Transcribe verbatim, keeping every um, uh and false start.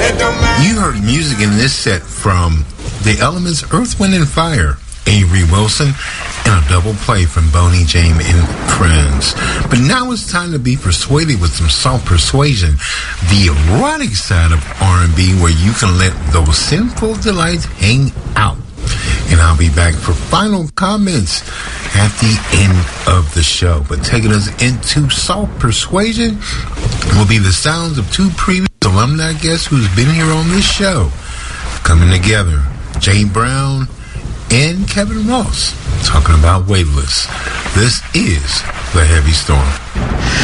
You heard music in this set from The Elements, Earth, Wind and Fire, Avery Wilson, and a double play from Boney James and Friends. But now it's time to be persuaded with some soft persuasion, the erotic side of R and B, where you can let those sinful delights hang out. And I'll be back for final comments at the end of the show. But taking us into soft persuasion will be the sounds of two previous alumni guests who's been here on this show, coming together, Jay Brown and Kevin Ross, talking about Waveless. This is The Heavy Storm.